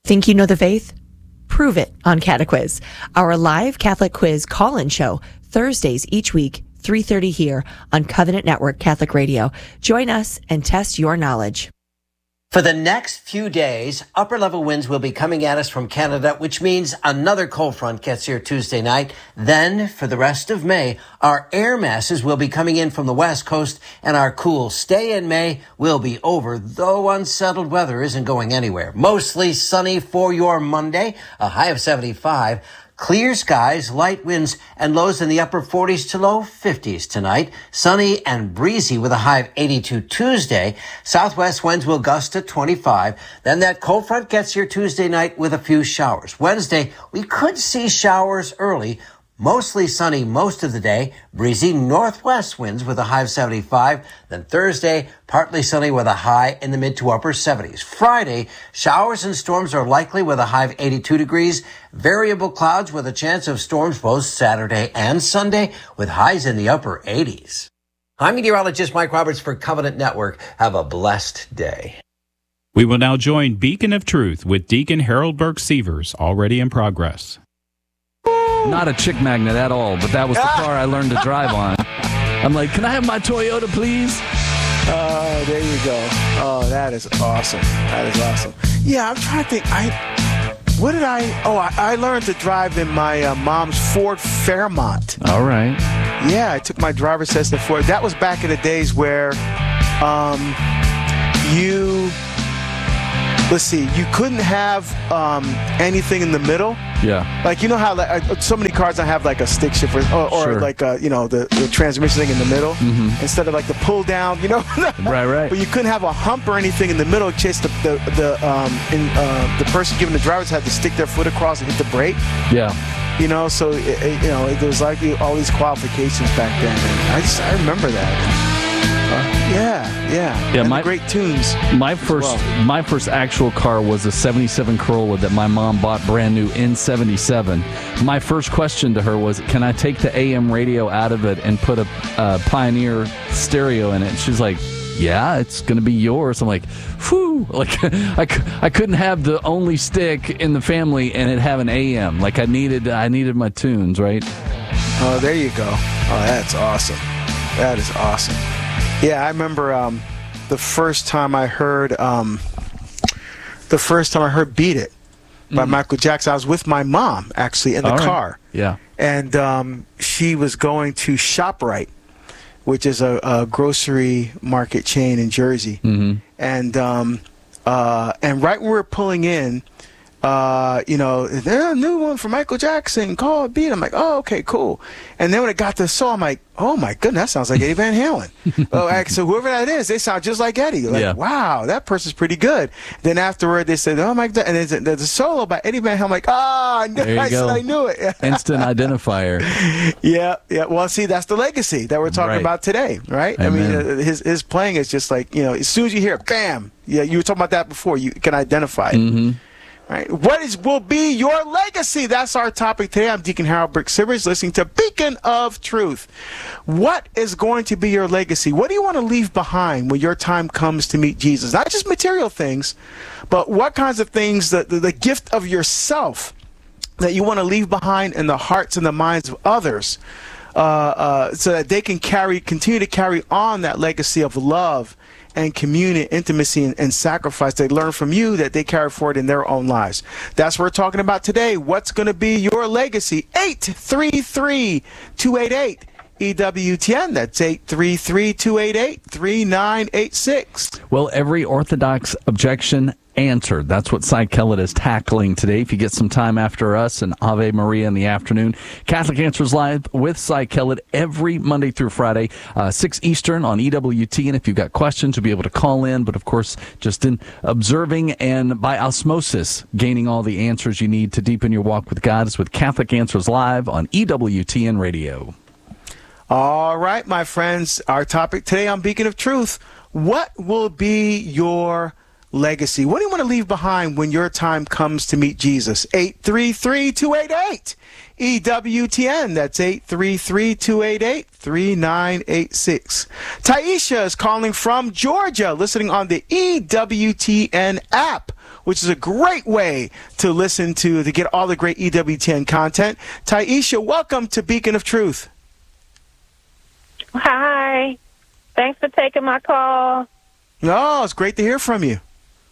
Think you know the faith? Prove it on Catequiz, our live Catholic quiz call-in show, Thursdays each week, 3:30 here on Covenant Network Catholic Radio. Join us and test your knowledge. For the next few days, upper-level winds will be coming at us from Canada, which means another cold front gets here Tuesday night. Then, for the rest of May, our air masses will be coming in from the west coast, and our cool stay in May will be over, though unsettled weather isn't going anywhere. Mostly sunny for your Monday, a high of 75. Clear skies, light winds, and lows in the upper 40s to low 50s tonight. Sunny and breezy with a high of 82 Tuesday. Southwest winds will gust to 25. Then that cold front gets here Tuesday night with a few showers. Wednesday, we could see showers early. Mostly sunny most of the day, breezy northwest winds with a high of 75. Then Thursday, partly sunny with a high in the mid to upper 70s. Friday, showers and storms are likely with a high of 82 degrees. Variable clouds with a chance of storms both Saturday and Sunday with highs in the upper 80s. I'm meteorologist Mike Roberts for Covenant Network. Have a blessed day. We will now join Beacon of Truth with Deacon Harold Burke-Sievers, already in progress. Not a chick magnet at all, but that was the car I learned to drive on. I'm like, can I have my Toyota, please? Oh, there you go. Oh, that is awesome. That is awesome. Yeah, I'm trying to think. I learned to drive in my mom's Ford Fairmont. All right. Yeah, I took my driver's test in Ford. That was back in the days where you couldn't have anything in the middle. Yeah. Like, you know how so many cars don't have like a stick shift or Sure. like, the transmission thing in the middle instead of like the pull down, you know? Right. But you couldn't have a hump or anything in the middle in case the person giving the driver's had to stick their foot across and hit the brake. Yeah. You know, so, there was like all these qualifications back then. And I remember that. Yeah. And my great tunes. My first actual car was a 77 Corolla that my mom bought brand new in 77. My first question to her was, can I take the AM radio out of it and put a Pioneer stereo in it? And she's like, yeah, it's going to be yours. I'm like, whew. Like, I couldn't have the only stick in the family and it have an AM. Like, I needed my tunes, right? Oh, there you go. Oh, that's awesome. That is awesome. Yeah, I remember the first time I heard "Beat It" by Michael Jackson. I was with my mom actually in the car. Yeah, and she was going to ShopRite, which is a grocery market chain in Jersey. And right when we were pulling in, there's a new one for Michael Jackson called Beat. I'm like, oh, okay, cool. And then when it got to the song, I'm like, oh my goodness, that sounds like Eddie Van Halen. So whoever that is, they sound just like Eddie. Like, wow, that person's pretty good. Then afterward, they said, oh my God, and there's a solo by Eddie Van Halen. I'm like, I knew it. Instant identifier. Yeah. Well, see, that's the legacy that we're talking about today, right? Amen. I mean, his playing is just like, as soon as you hear it, bam. Yeah, you were talking about that before. You can identify it. Right. What will be your legacy? That's our topic today. I'm Deacon Harold Burke-Sievers, listening to Beacon of Truth. What is going to be your legacy? What do you want to leave behind when your time comes to meet Jesus? Not just material things, but what kinds of things, the gift of yourself that you want to leave behind in the hearts and the minds of others, so that they can continue to carry on that legacy of love and communion, intimacy, and sacrifice they learn from you that they carry forward in their own lives. That's what we're talking about today. What's going to be your legacy? 833-288 EWTN. That's 833-288-3986. Well, every Orthodox objection answered. That's what Cy Kellett is tackling today. If you get some time after us and Ave Maria in the afternoon, Catholic Answers Live with Cy Kellett every Monday through Friday, 6 Eastern on EWT. And if you've got questions, you'll be able to call in. But of course, just in observing and by osmosis, gaining all the answers you need to deepen your walk with God is with Catholic Answers Live on EWTN Radio. All right, my friends, our topic today on Beacon of Truth. What will be your legacy? What do you want to leave behind when your time comes to meet Jesus? 833-288 EWTN. That's 833-288-3986. Taisha is calling from Georgia, listening on the EWTN app, which is a great way to listen to get all the great EWTN content. Taisha, welcome to Beacon of Truth. Hi. Thanks for taking my call. Oh, it's great to hear from you.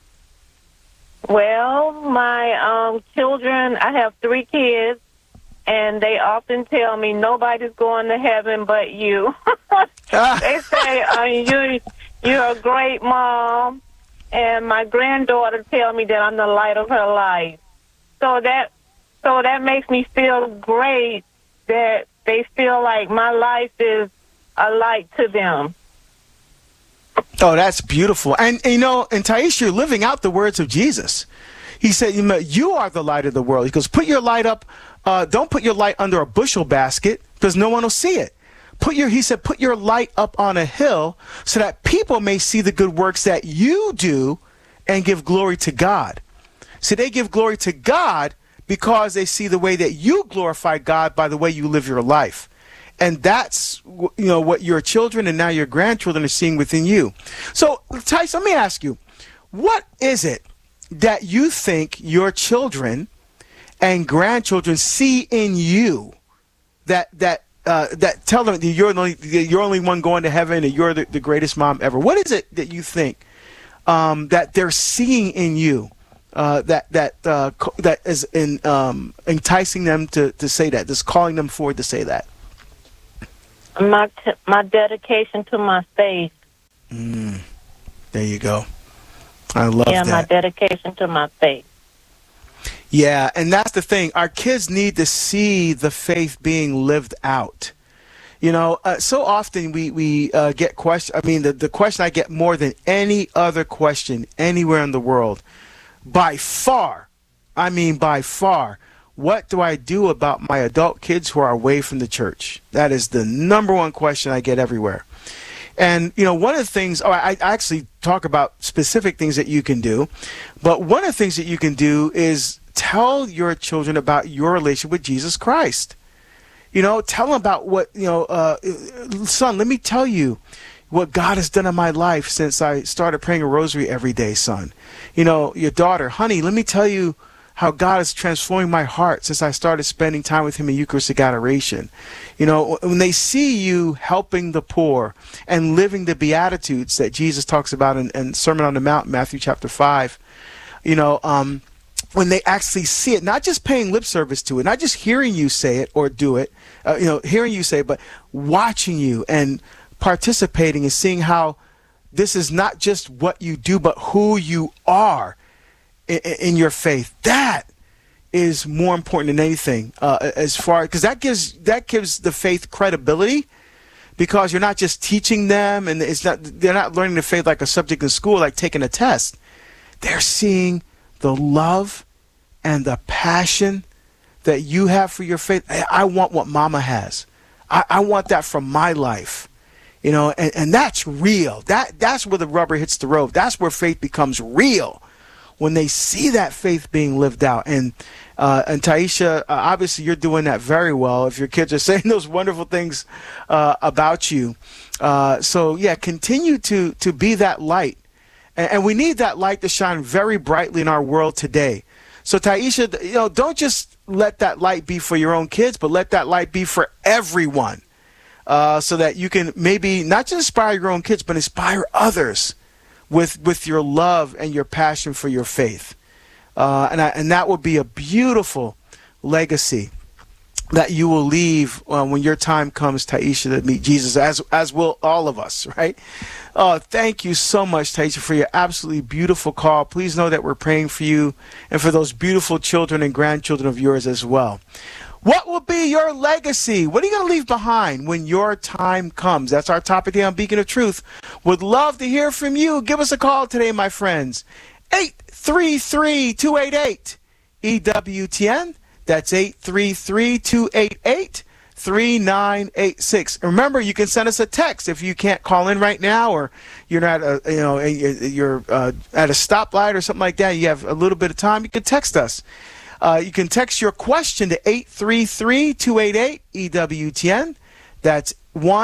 Well, my children, I have 3 kids, and they often tell me nobody's going to heaven but you. They say, you're a great mom, and my granddaughter tell me that I'm the light of her life. So that makes me feel great that they feel like my life is a light to them. Oh, that's beautiful. And Taisha, you're living out the words of Jesus. He said, you are the light of the world. He goes, put your light up. Don't put your light under a bushel basket because no one will see it. He said, put your light up on a hill so that people may see the good works that you do and give glory to God. So they give glory to God because they see the way that you glorify God by the way you live your life. And that's, what your children and now your grandchildren are seeing within you. So, Tice, let me ask you, what is it that you think your children and grandchildren see in you that tell them that you're only one going to heaven and you're the greatest mom ever? What is it that you think that they're seeing in you that is enticing them to say that, just calling them forward to say that? My dedication to my faith. There you go. I love that. Yeah, my dedication to my faith. Yeah, and that's the thing. Our kids need to see the faith being lived out. So often we get questions. I mean, the question I get more than any other question anywhere in the world, by far, what do I do about my adult kids who are away from the church? That is the number one question I get everywhere. And, one of the things, I actually talk about specific things that you can do, but one of the things that you can do is tell your children about your relationship with Jesus Christ. Tell them about what, son, let me tell you what God has done in my life since I started praying a rosary every day, son. Your daughter, honey, let me tell you how God is transforming my heart since I started spending time with him in Eucharistic adoration. When they see you helping the poor and living the Beatitudes that Jesus talks about in Sermon on the Mount, Matthew chapter 5, when they actually see it, not just paying lip service to it, not just hearing you say it or do it, hearing you say it, but watching you and participating and seeing how this is not just what you do, but who you are in your faith. That is more important than anything, because that gives the faith credibility, because you're not just teaching them, and they're not learning the faith like a subject in school, like taking a test. They're seeing the love and the passion that you have for your faith. I want what Mama has. I want that from my life. And that's real. That's where the rubber hits the road. That's where faith becomes real, when they see that faith being lived out. And Taisha, obviously you're doing that very well if your kids are saying those wonderful things about you. So yeah, continue to be that light. And we need that light to shine very brightly in our world today. So Taisha, don't just let that light be for your own kids, but let that light be for everyone. So that you can maybe not just inspire your own kids, but inspire others with your love and your passion for your faith. And that would be a beautiful legacy that you will leave when your time comes, Taisha, to meet Jesus, as will all of us, right? Oh, thank you so much, Taisha, for your absolutely beautiful call. Please know that we're praying for you and for those beautiful children and grandchildren of yours as well. What will be your legacy? What are you going to leave behind when your time comes? That's our topic here on Beacon of Truth. Would love to hear from you. Give us a call today, my friends. 833-288-EWTN. That's 833-288-3986. 3986. Remember, you can send us a text if you can't call in right now, or you're not, you're at a stoplight or something like that. You have a little bit of time. You can text us. You can text your question to 833-288-EWTN. That's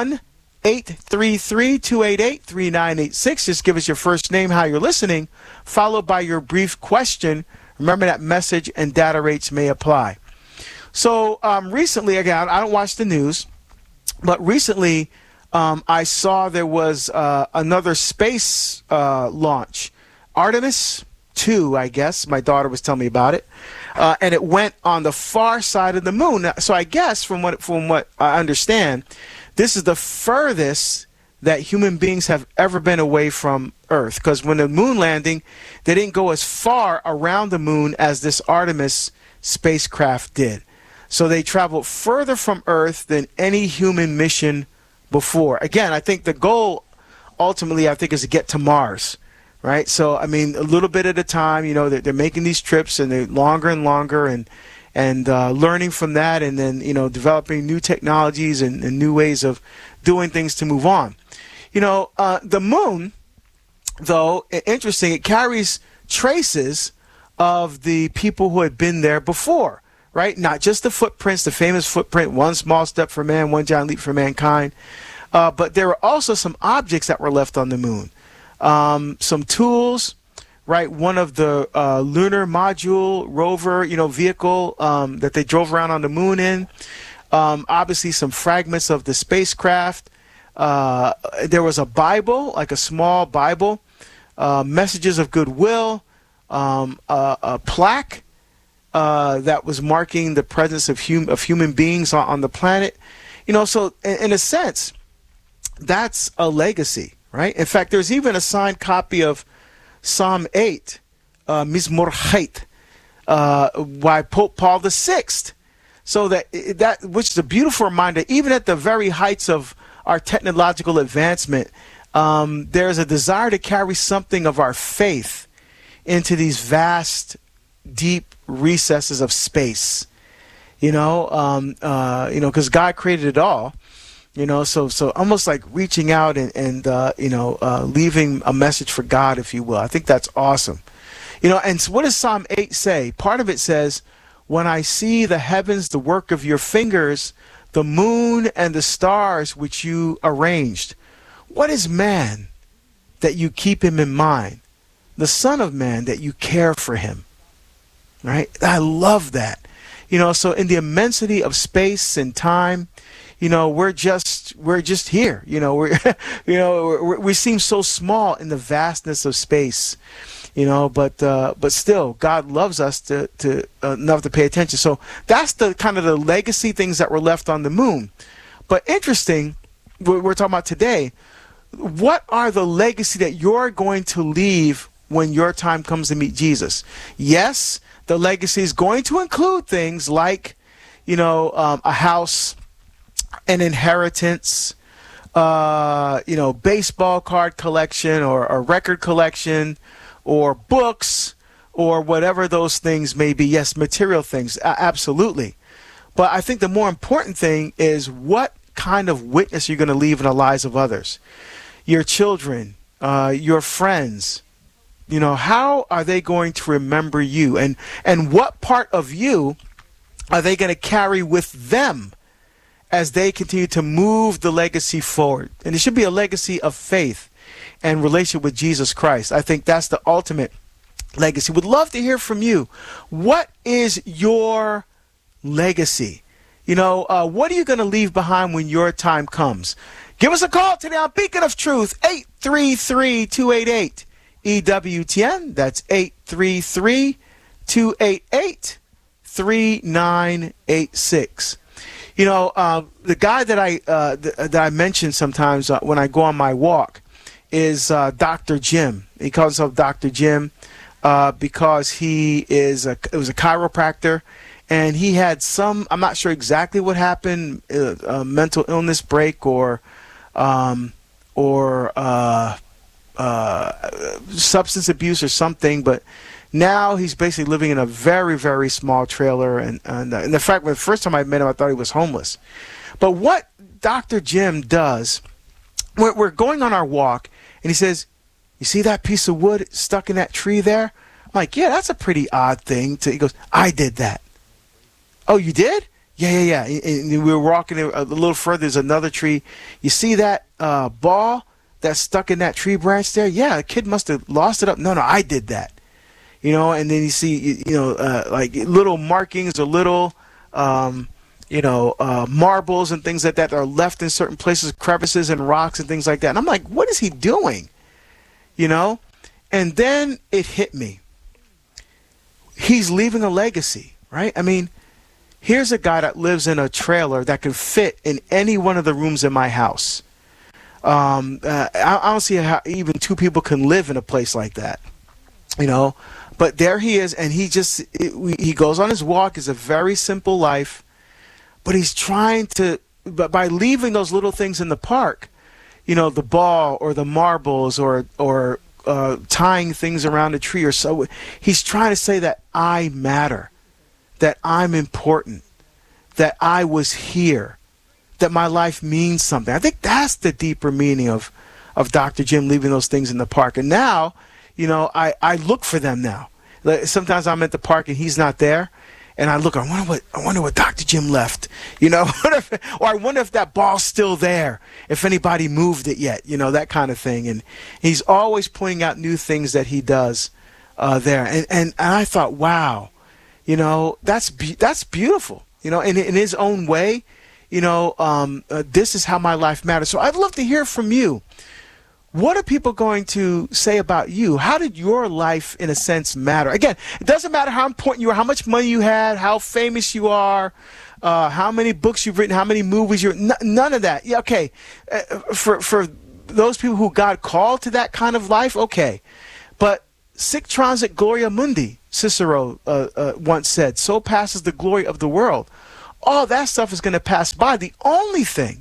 1-833-288-3986. Just give us your first name, how you're listening, followed by your brief question. Remember that message and data rates may apply. So recently, again, I don't watch the news, but recently I saw there was another space launch, Artemis 2, I guess. My daughter was telling me about it, and it went on the far side of the moon. So I guess from what I understand, this is the furthest that human beings have ever been away from Earth. Because when the moon landing, they didn't go as far around the moon as this Artemis spacecraft did. So they traveled further from Earth than any human mission before. Again, I think the goal ultimately, is to get to Mars, right? So, I mean, a little bit at a time, they're making these trips, and they're longer and longer, and learning from that, and then, developing new technologies and new ways of doing things to move on. The moon, though, interesting, it carries traces of the people who had been there before. Right? Not just the footprints, the famous footprint, one small step for man, one giant leap for mankind. But there were also some objects that were left on the moon. Some tools, right? One of the lunar module rover, vehicle that they drove around on the moon in. Obviously, some fragments of the spacecraft. There was a Bible, like a small Bible, messages of goodwill, a plaque that was marking the presence of human beings on the planet. So in a sense, that's a legacy, right? In fact, there's even a signed copy of Psalm 8, Mizmor Chait, by Pope Paul VI. So that which is a beautiful reminder, even at the very heights of our technological advancement, there's a desire to carry something of our faith into these vast, deep recesses of space, because God created it all, so almost like reaching out and leaving a message for God, if you will. I think that's awesome. And so what does Psalm 8 say? Part of it says, when I see the heavens, the work of your fingers, the moon and the stars which you arranged. What is man that you keep him in mind? The Son of Man that you care for him. Right? I love that. So in the immensity of space and time, we're just here. We seem so small in the vastness of space. But still, God loves us to enough to pay attention. So that's the kind of the legacy things that were left on the moon. But interesting, we're talking about today. What are the legacy that you're going to leave when your time comes to meet Jesus? Yes, the legacy is going to include things like, a house, an inheritance, baseball card collection, or a record collection, or books, or whatever those things may be. Yes, material things, absolutely. But I think the more important thing is what kind of witness you're going to leave in the lives of others. Your children, your friends. How are they going to remember you? And what part of you are they going to carry with them as they continue to move the legacy forward? And it should be a legacy of faith and relationship with Jesus Christ. I think that's the ultimate legacy. Would love to hear from you. What is your legacy? What are you going to leave behind when your time comes? Give us a call today on Beacon of Truth, 833-288. EWTN, that's 833-288-3986. The guy that I mention sometimes when I go on my walk is Dr. Jim. He calls himself Dr. Jim because he was a chiropractor, and he had I'm not sure exactly what happened, a mental illness break or substance abuse or something, but now he's basically living in a very, very small trailer. And in fact, the first time I met him, I thought he was homeless. But what Dr. Jim does, we're going on our walk, and he says, you see that piece of wood stuck in that tree there? I'm like, yeah, that's a pretty odd thing. He goes, I did that. Oh, you did? Yeah. And we were walking a little further. There's another tree. You see that ball that's stuck in that tree branch there? Yeah, a kid must have lost it up. No, I did that. And then you see, like little markings or little, marbles and things like that are left in certain places, crevices and rocks and things like that. And I'm like, what is he doing? And then it hit me. He's leaving a legacy, right? I mean, here's a guy that lives in a trailer that can fit in any one of the rooms in my house. I don't see how even two people can live in a place like that, But there he is, and he goes on his walk. It's a very simple life, but he's trying to, but by leaving those little things in the park, the ball or the marbles or tying things around a tree or so, he's trying to say that I matter, that I'm important, that I was here, that my life means something. I think that's the deeper meaning of Dr. Jim leaving those things in the park. And now, I look for them now. Sometimes I'm at the park and he's not there, and I look. I wonder what Dr. Jim left. Or I wonder if that ball's still there. If anybody moved it yet. That kind of thing. And he's always pointing out new things that he does there. And I thought, wow, that's beautiful. In his own way. This is how my life matters. So I'd love to hear from you. What are people going to say about you? How did your life, in a sense, matter? Again, it doesn't matter how important you are, how much money you had, how famous you are, how many books you've written, how many movies none of that. Yeah, okay. For those people who God called to that kind of life, okay. But sic transit gloria mundi, Cicero once said, so passes the glory of the world. All that stuff is going to pass by. The only thing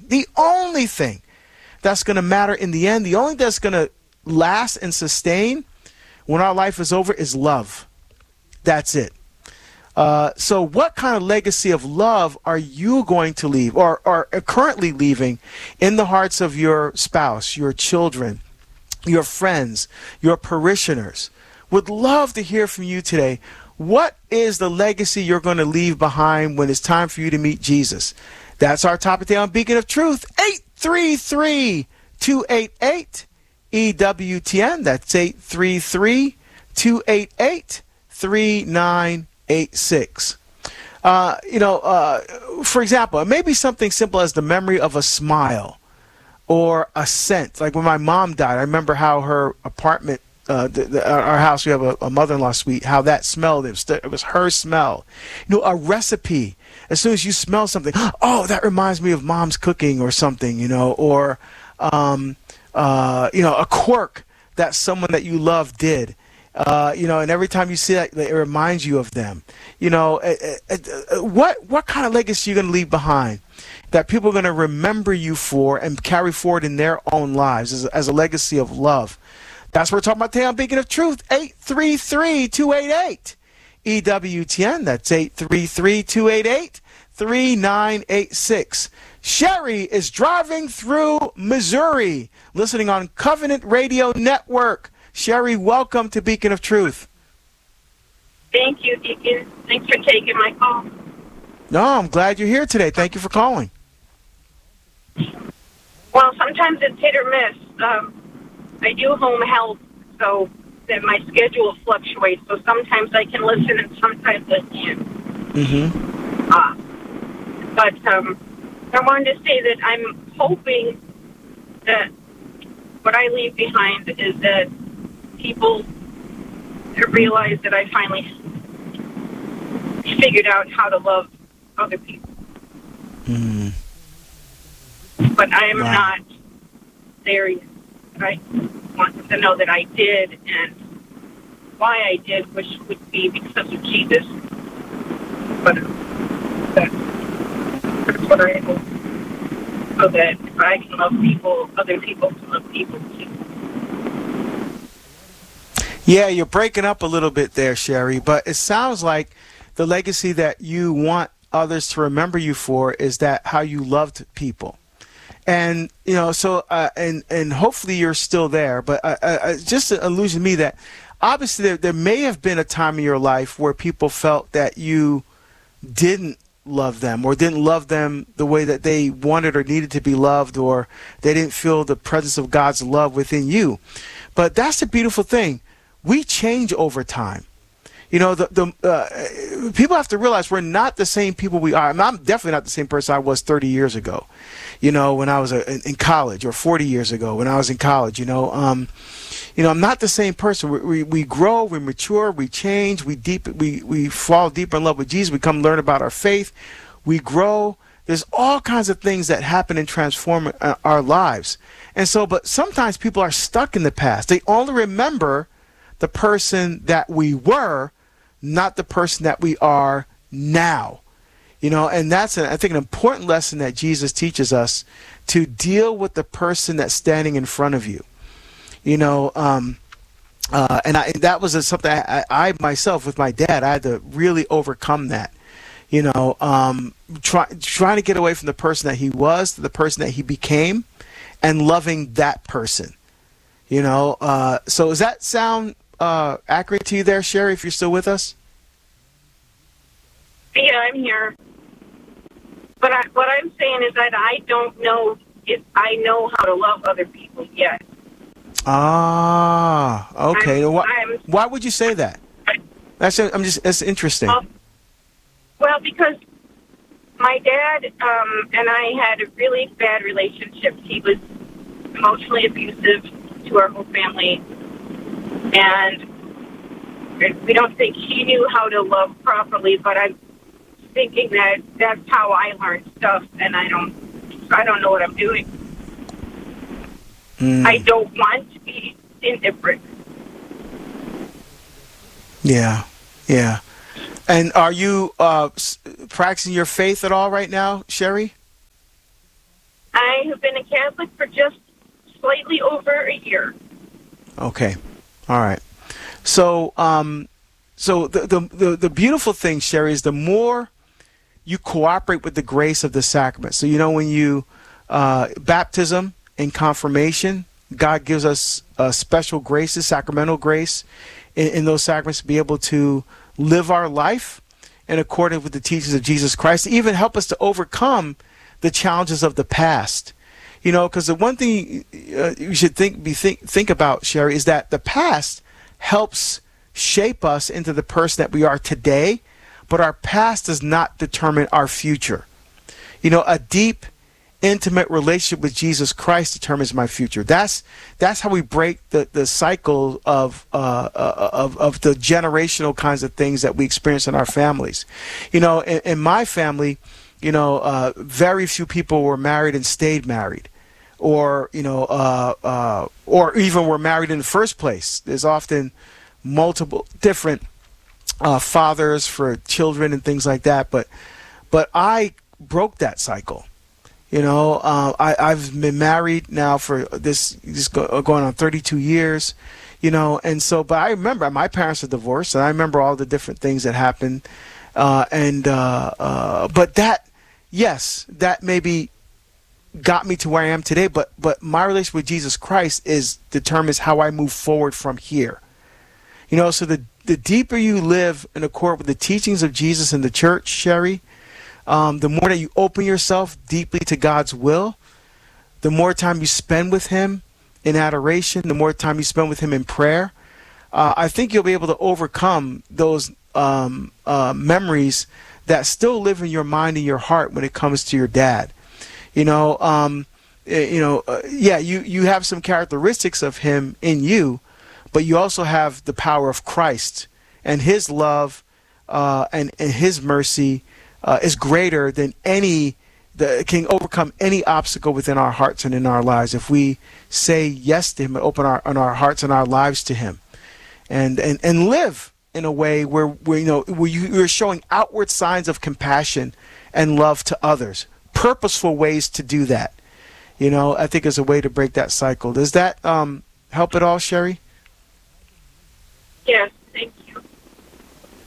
that's going to matter in the end, the only thing that's going to last and sustain when our life is over is love. That's it. So what kind of legacy of love are you going to leave or are currently leaving in the hearts of your spouse, your children, your friends, your parishioners? Would love to hear from you today. What is the legacy you're going to leave behind when it's time for you to meet Jesus? That's our topic today on Beacon of Truth. 833-288-EWTN. That's 833-288-3986. For example, it may be something simple as the memory of a smile or a scent. Like when my mom died, I remember how her apartment, our house, we have a mother-in-law suite, how that smelled. It was her smell. A recipe. As soon as you smell something, oh, that reminds me of mom's cooking or something, or, a quirk that someone that you love did, and every time you see that, it reminds you of them. What kind of legacy are you going to leave behind that people are going to remember you for and carry forward in their own lives as a legacy of love? That's what we're talking about today on Beacon of Truth. 833-288-EWTN. That's 833-288-3986. Sherry is driving through Missouri, listening on Covenant Radio Network. Sherry, welcome to Beacon of Truth. Thank you, Deacon. Thanks for taking my call. No, I'm glad you're here today. Thank you for calling. Well, sometimes it's hit or miss. I do home health, so that my schedule fluctuates. So sometimes I can listen and sometimes I can't. But I wanted to say that I'm hoping that what I leave behind is that people realize that I finally figured out how to love other people. But I am not there yet. I want them to know that I did and why I did, which would be because of Jesus. But that's what I hope. So that if I can love people, other people can love people too. Yeah, you're breaking up a little bit there, Sherry, but it sounds like the legacy that you want others to remember you for is that how you loved people. And, so, and hopefully you're still there, but just an illusion to me that obviously there may have been a time in your life where people felt that you didn't love them or didn't love them the way that they wanted or needed to be loved, or they didn't feel the presence of God's love within you. But that's the beautiful thing. We change over time. People have to realize we're not the same people we are. I'm definitely not the same person I was 30 years ago, when I was in college, or 40 years ago when I was in college. I'm not the same person. We grow, we mature, we change, we fall deeper in love with Jesus. We come learn about our faith. We grow. There's all kinds of things that happen and transform our lives. And so, but sometimes people are stuck in the past. They only remember the person that we were, not the person that we are now. And that's, I think, an important lesson that Jesus teaches us, to deal with the person that's standing in front of you. And that was something I myself, with my dad, I had to really overcome that. Trying to get away from the person that he was to the person that he became, and loving that person. So does that sound accurate to you there, Sherry, if you're still with us? Yeah, I'm here. But what I'm saying is that I don't know if I know how to love other people yet. Ah, okay. Why would you say that? That's interesting. Well, because my dad and I had a really bad relationship. He was emotionally abusive to our whole family, and we don't think he knew how to love properly. But I'm thinking that that's how I learned stuff, and I don't know what I'm doing. I don't want to be indifferent. Yeah. And are you practicing your faith at all right now, Sherry? I have been a Catholic for just slightly over a year. Okay. All right. So, the beautiful thing, Sherry, is the more you cooperate with the grace of the sacrament. So, when you baptism and confirmation, God gives us special graces, sacramental grace in those sacraments to be able to live our life in accordance with the teachings of Jesus Christ, even help us to overcome the challenges of the past. Because the one thing you should think about, Sherry, is that the past helps shape us into the person that we are today, but our past does not determine our future. A deep, intimate relationship with Jesus Christ determines my future. That's how we break the cycle of the generational kinds of things that we experience in our families. In my family, very few people were married and stayed married, or even were married in the first place. There's often multiple different fathers for children and things like that. But I broke that cycle. I've been married now for this going on 32 years, and so, but I remember my parents are divorced, and I remember all the different things that happened. But that maybe got me to where I am today, but my relationship with Jesus Christ determines how I move forward from here. So the deeper you live in accord with the teachings of Jesus and the church, Sherry, the more that you open yourself deeply to God's will, the more time you spend with Him in adoration, the more time you spend with Him in prayer, I think you'll be able to overcome those memories that still live in your mind and your heart when it comes to your dad. You have some characteristics of him in you, but you also have the power of Christ, and His love and His mercy is greater than can overcome any obstacle within our hearts and in our lives if we say yes to Him and open our hearts and our lives to Him, and live in a way where you're showing outward signs of compassion and love to others. Purposeful ways to do that, I think is a way to break that cycle. Does that help at all, Sherry? Yes, thank you.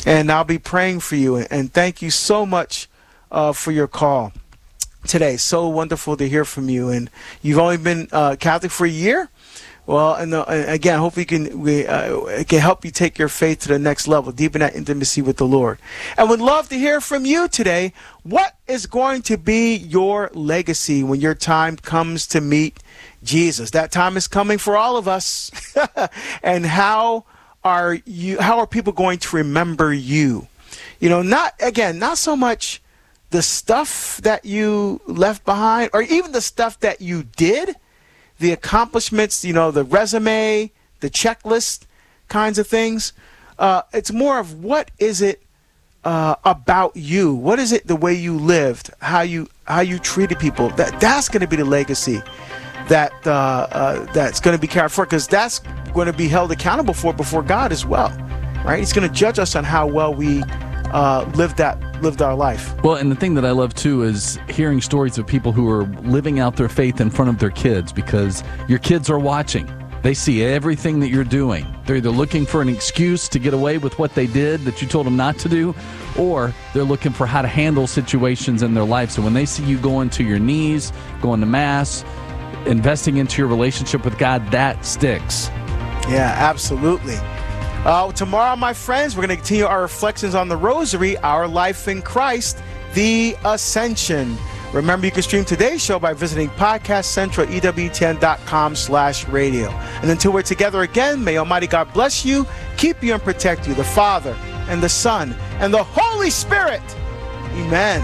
And I'll be praying for you. And thank you so much for your call today. So wonderful to hear from you. And you've only been Catholic for a year. Well, and again, hopefully it can help you take your faith to the next level, deepen that intimacy with the Lord. And would love to hear from you today. What is going to be your legacy when your time comes to meet Jesus? That time is coming for all of us. And how are people going to remember you? Not so much the stuff that you left behind, or even the stuff that you did, the accomplishments, the resume, the checklist kinds of things. It's more of what is it about you? What is it the way you lived, how you treated people? That's going to be the legacy that's going to be carried forward, because that's going to be held accountable for before God as well, right? He's going to judge us on how well we lived our life. Well, and the thing that I love too is hearing stories of people who are living out their faith in front of their kids, because your kids are watching. They see everything that you're doing. They're either looking for an excuse to get away with what they did that you told them not to do, or they're looking for how to handle situations in their life. So when they see you going to your knees, going to Mass, investing into your relationship with God, that sticks. Yeah, absolutely. Tomorrow, my friends, we're going to continue our reflections on the Rosary, our life in Christ, the Ascension. Remember, you can stream today's show by visiting Podcast Central, EWTN.com/radio. And until we're together again, may Almighty God bless you, keep you, and protect you, the Father and the Son and the Holy Spirit. Amen.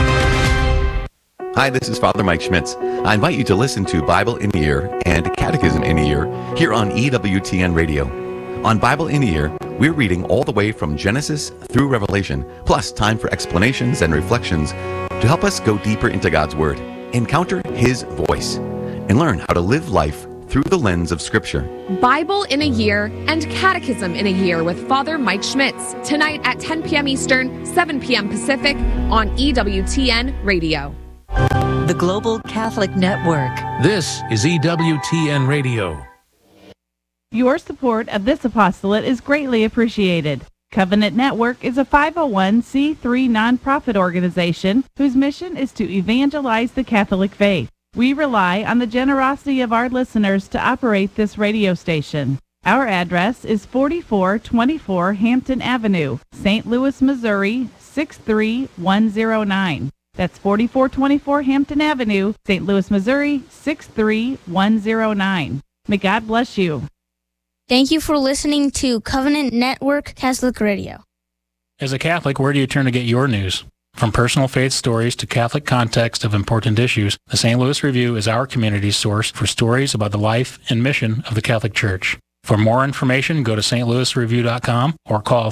Hi, this is Father Mike Schmitz. I invite you to listen to Bible in a Year and Catechism in a Year here on EWTN Radio. On Bible in a Year, we're reading all the way from Genesis through Revelation, plus time for explanations and reflections to help us go deeper into God's Word, encounter His voice, and learn how to live life through the lens of Scripture. Bible in a Year and Catechism in a Year with Father Mike Schmitz, tonight at 10 p.m. Eastern, 7 p.m. Pacific on EWTN Radio. The Global Catholic Network. This is EWTN Radio. Your support of this apostolate is greatly appreciated. Covenant Network is a 501c3 nonprofit organization whose mission is to evangelize the Catholic faith. We rely on the generosity of our listeners to operate this radio station. Our address is 4424 Hampton Avenue, St. Louis, Missouri, 63109. That's 4424 Hampton Avenue, St. Louis, Missouri, 63109. May God bless you. Thank you for listening to Covenant Network Catholic Radio. As a Catholic, where do you turn to get your news? From personal faith stories to Catholic context of important issues, the St. Louis Review is our community source for stories about the life and mission of the Catholic Church. For more information, go to stlouisreview.com or call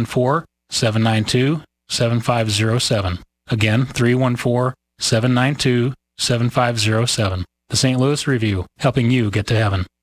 314-792-7507. Again, 314-792-7507. The St. Louis Review, helping you get to heaven.